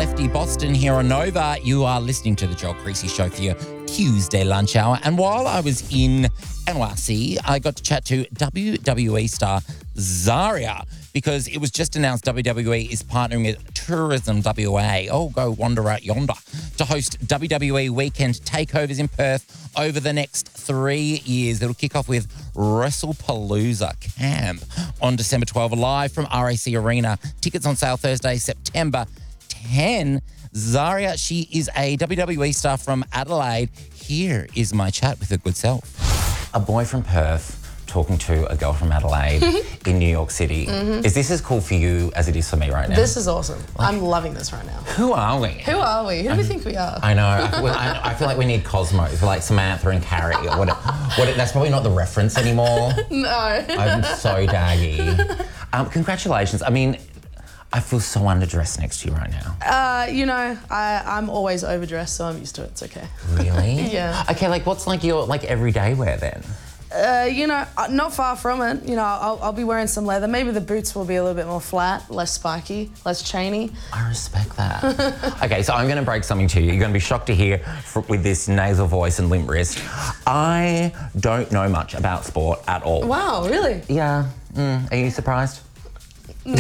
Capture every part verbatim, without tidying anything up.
Lefty Boston here on Nova. You are listening to the Joel Creasy Show for your Tuesday lunch hour. And while I was in N Y C, I got to chat to W W E star Zarya because it was just announced W W E is partnering with Tourism W A, oh, go wander out yonder, to host W W E weekend takeovers in Perth over the next three years. It'll kick off with WrestlePalooza Camp on December twelfth, live from R A C Arena. Tickets on sale Thursday, September tenth. Zarya, she is a W W E star from Adelaide. Here is my chat with her good self. A boy from Perth talking to a girl from Adelaide in New York City. Mm-hmm. Is this as cool for you as it is for me right now? This is awesome. Like, I'm loving this right now. Who are we? Who are we? Who do we think we are? I know. I feel, I, I feel like we need Cosmos, like Samantha and Carrie. Or what, what, that's probably not the reference anymore. No. I'm so daggy. Um, congratulations. I mean, I feel so underdressed next to you right now. Uh, you know, I, I'm always overdressed, so I'm used to it. It's okay. Really? Yeah. Okay, like what's like your like everyday wear then? Uh, you know, not far from it. You know, I'll, I'll be wearing some leather. Maybe the boots will be a little bit more flat, less spiky, less chainy. I respect that. Okay, so I'm going to break something to you. You're going to be shocked to hear for, with this nasal voice and limp wrist. I don't know much about sport at all. Wow, really? Yeah. Mm, are you surprised? No.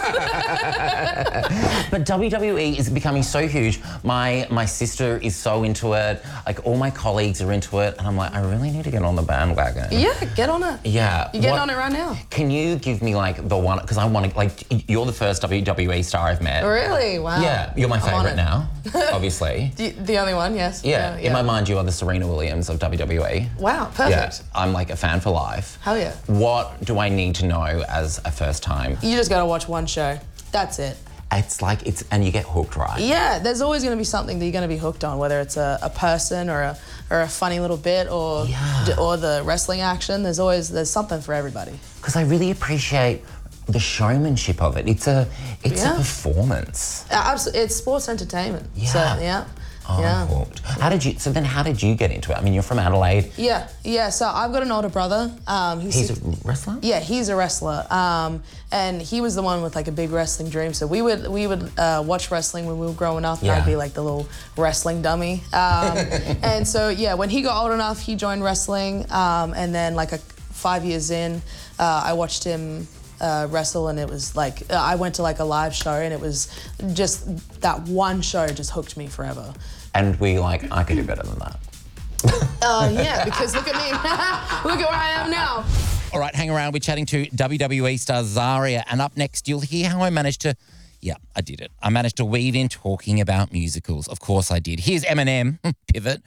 But W W E is becoming so huge. My my sister is so into it. Like all my colleagues are into it, and I'm like, I really need to get on the bandwagon. Yeah, get on it. Yeah. You're getting what, on it right now. Can you give me like the one? Because I want to like. You're the first W W E star I've met. Really? Wow. Yeah, you're my favourite now, obviously. the, the only one, yes. Yeah. yeah, yeah. In my mind, you are the Serena Williams of W W E. Wow, perfect. Yeah, I'm like a fan for life. Hell yeah. What do I need to know as a first time? You just got to watch one show. That's it. It's like it's, and you get hooked, right? Yeah, there's always going to be something that you're going to be hooked on, whether it's a, a person or a or a funny little bit or yeah. or the wrestling action. There's always there's something for everybody. Because I really appreciate the showmanship of it. It's a it's yeah. a performance. Uh, absolutely, it's sports entertainment. Yeah. So, yeah. Oh, yeah. I'm hooked. How did you? So then, how did you get into it? I mean, you're from Adelaide. Yeah, yeah. So I've got an older brother. Um, he's He's a wrestler. Yeah, he's a wrestler. Um, and he was the one with like a big wrestling dream. So we would we would uh, watch wrestling when we were growing up. And Yeah. I'd be like the little wrestling dummy. Um, and so yeah, when he got old enough, he joined wrestling. Um, and then like a, five years in, uh, I watched him. Uh, wrestle, and it was like uh, I went to like a live show, and it was just that one show just hooked me forever. And we like, I could do better than that. Uh, yeah, because look at me, look at where I am now. All right, hang around. We're chatting to W W E star Zarya, and up next you'll hear how I managed to. Yeah, I did it. I managed to weave in talking about musicals. Of course I did. Here's Eminem, Pivot.